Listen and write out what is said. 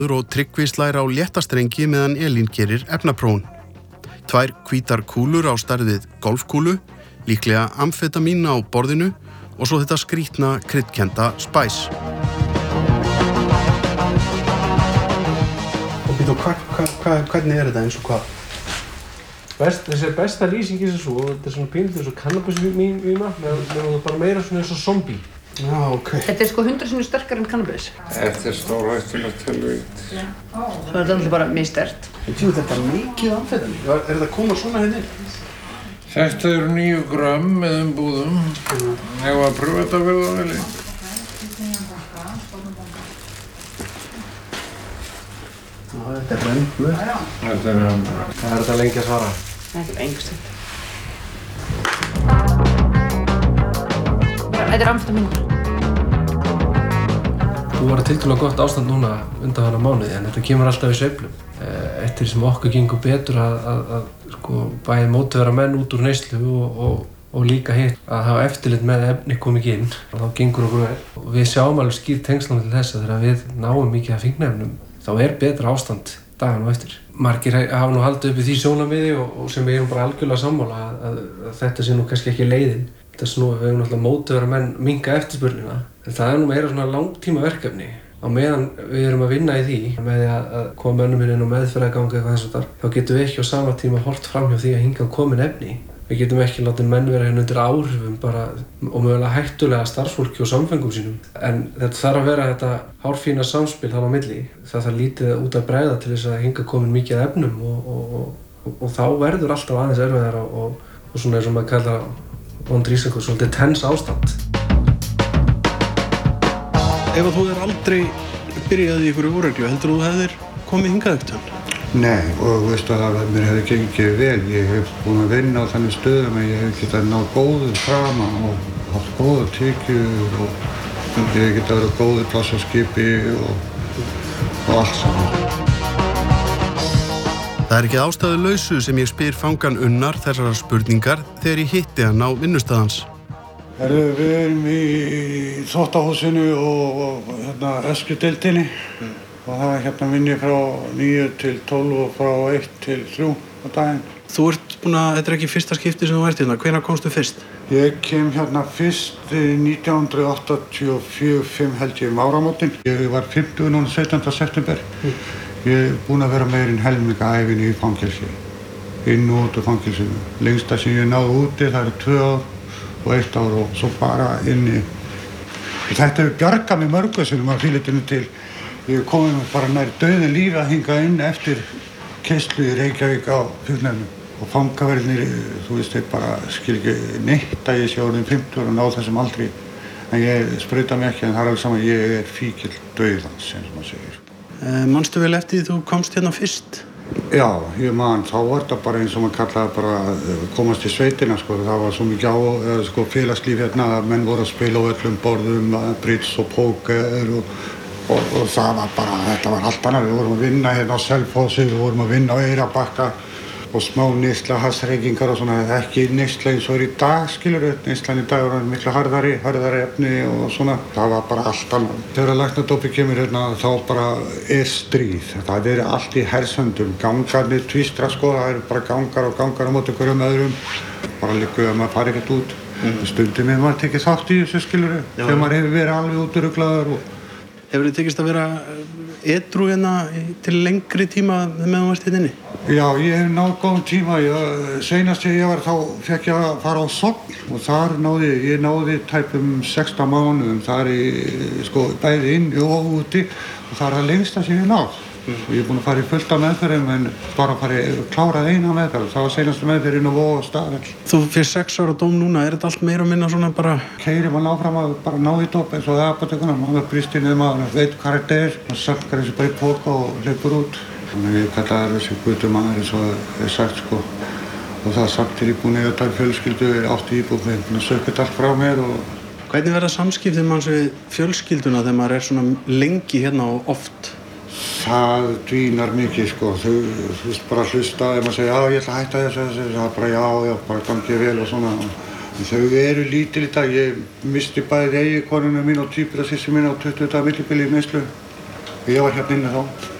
og Tryggvi slær á létta strengi meðan Elín gerir efnaprófun. 2 hvítar kúlur á stærð við golfkúlu, líklega amfetamín á borðinu og svo þetta skrítna kryddkennda Spice. Og býtu, hvernig þetta eins og hvað? Þessi besta lýsing í þessu og þetta svona pínlítið eins og kannabisvíma meðan það bara meira svona eins og zombie. Já, ok. Þetta 100 sinnum sterkar en kannabis. Þetta stórhættulegt helvíti. Það alltaf bara mjög sterkt. Þetta mikið amfetamín. Þetta að koma svona hérna? Þetta 9 grömm með umbúðum. Ég var að pröfa þetta að verða vel í. Þetta römblur. Þetta römblur. Hvað þetta lengi að svara? Þetta lengi stund. Þetta amfetamín. Þú var tiltölulega gott ástand núna undanfarna mánuði en þetta kemur alltaf í sveiflum. Eftir sem okkur gengur betur að bæði mótivera menn út úr neyslu og líka hitt að hafa eftirlit með efni kom ekki inn og þá gengur okkur vel. Og við sjáum alveg skýr tengslan til þess að þegar við náum mikið af fíkniefnum þá betra ástand dagann og eftir. Margir hafa nú haldið upp í því sjónarmiði og sem við erum bara algjörlega sammála að þetta sé nú kannski ekki leiðin. Við hefum náttúrulega mótivera menn minnka eftirspurnina en það nú meira svona langtíma verkefni. Á meðan við erum að vinna í því með því að koma mönnum inn á meðferðargangi eitthvað þess að þar þá getum við ekki á sama tíma horft framhjá því að hingað komin efni. Við getum ekki látið menn vera hérna undir áhrifum bara og mögulega hættulega starfsfólki og samfengum sínum. En þetta þarf að vera þetta hárfína samspil þar á milli. Það þarf lítið út að bregða til þess að hingað komin mikið af efnum og þá verður alltaf aðeins erfiðara og svona eins og maður kallar vondrýsingur, svolítið tens ástand. Ef þú aldrei byrjaði í einhverju óreglu, heldur þú hefðir komið hingað ekkert? Nei, og veistu að mér hefði gengið vel. Ég hef búin að vinna á þannig stöðum að ég hef getað náð góðum frama og haft góða tekjur og ég hef getað verið góður pláss á skipi og allt saman. Það ekki ástæðulausu sem ég spyr fangan Unnar þessara spurningar þegar ég hitti hann á vinnustað hans. Við erum í þvottahúsinu og öskjudeildinni og það vinn ég frá 9 til 12 og frá 1 til 3 á daginn. Þú þetta ekki fyrsta skipti sem þú ert hérna. Hvenær komstu fyrst? Ég kem hérna fyrst 1984 held ég áramótin. Ég var 50 núna 17. september. Ég búinn að vera meira en helminga ævinni í fangelsi. Inn og út úr fangelsinu. Lengsta sem ég náði úti það 2 ár og 1 ár og svo bara inni. Þetta hefur bjargað mig mörgu sinnum að fílitinu til. Ég kom bara nær dauðin lífi að hinga inn eftir keislu í Reykjavík á fíkniefnum. Og fangaverðinir, þú veist, þeir bara skil ekki neitt að ég sé orðinn 50 og ná þessum aldri. En ég sprauta mig ekki, en það alveg saman, ég fíkill dauðans, eins og maður segir. Manstu vel eftir því þú komst hérna fyrst? Já, ég man, þá var þetta bara eins og maður kallaði bara komast í sveitina, sko. Það var svo mikið félagslíf hérna að menn voru að spila á öllum borðum, bridge og póker og það var bara, þetta var allt annað. Við vorum að vinna hérna á Selfossi, við vorum að vinna á Eyrarbakka og smá neysla, hassreykingar og svona, ekki neysla eins og í dag, skilurðu. Neyslan í dag var miklu harðari efni og svona. Það var bara allt annað. Þegar læknadópið kemur hérna, þá bara stríð. Það allt í hersöndum. Gangarnir tvístra, sko, það bara gangar á móti hverjum öðrum. Bara líka að maður fari ekkert út. Stundum með maður tekið þátt í þessu, skilurðu. Þegar maður hefur verið alveg útruglaður og Hefur þið tekist að vera edrú hérna til lengri tíma meðan þú varst hérna inni? Já, ég hef náð góðan tíma. Seinast þegar ég var þá fékk ég að fara á Sogn og þar ég náði tæpum 16 mánuðum. Það bæði inni og úti og það það lengsta sem ég náð. Ég er búinn að fara í fullt af meðferðum en bara klárað eina meðferð. Það var seinasta meðferðin á Vog og Staðarhella. Þú fyrir 6 ára dóm núna, þetta allt meira og minna svona bara? Keyrir maður áfram að bara ná í topp eins og það apótekuna. Maður brýst inn maður veit hvað þetta maður salkar þessu bara í póka og hleypur út. Þannig ég kallaði þessi gutumaður eins og sagt, sko. Og það sagt til ég búinn að eiga fjölskyldu, 8 íbúð, búinn að sökja allt frá mér og Hvernig verða samskiptin manns við fjölskylduna þegar maður svona lengi hérna og oft? Það dvínar mikið, sko. Þú veist bara hlusta ef maður segir, já, ég ætla að hætta þessu, það bara já, bara gangið vel og svona. En þau lítil í dag. Ég misti bæði eiginkonuna mín og tvíburasystur mín á 20 daga millibili í neyslu. Ég var hérna inni þá.